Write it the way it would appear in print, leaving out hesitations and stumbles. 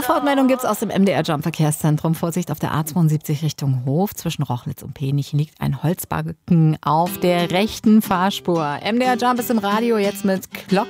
Sofortmeldung gibt's aus dem MDR Jump Verkehrszentrum. Vorsicht auf der A72 Richtung Hof. Zwischen Rochlitz und Penich liegt ein Holzbalken auf der rechten Fahrspur. MDR Jump ist im Radio jetzt mit Glocken.